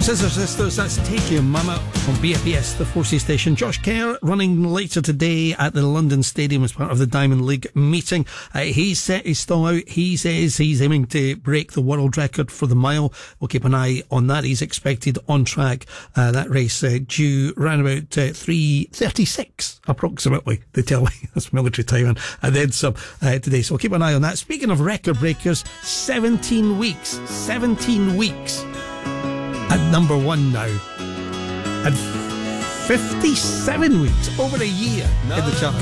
Scissor Sisters, that's Take Your Mama on BFBS, the 4C station. Josh Kerr running later today at the London Stadium as part of the Diamond League meeting. He's set his stall out. He says he's aiming to break the world record for the mile. We'll keep an eye on that. He's expected on track. That race due around about 3:36 approximately, they tell me. That's military time and then some today. So we'll keep an eye on that. Speaking of record breakers, 17 weeks at number one now, and 57 weeks, over a year in the chart.